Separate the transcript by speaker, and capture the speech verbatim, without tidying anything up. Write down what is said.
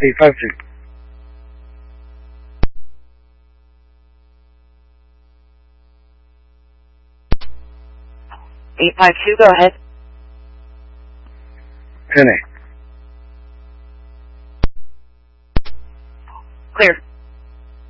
Speaker 1: eight five two.
Speaker 2: eight five two, go ahead.
Speaker 1: ten A.
Speaker 2: Clear.